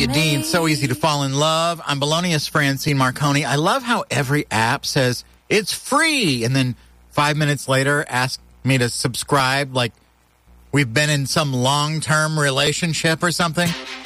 Olivia Dean, so easy to fall in love. I'm Bologna's Francine Marconi. I love how every app says it's free, and then 5 minutes later ask me to subscribe like we've been in some long-term relationship or something.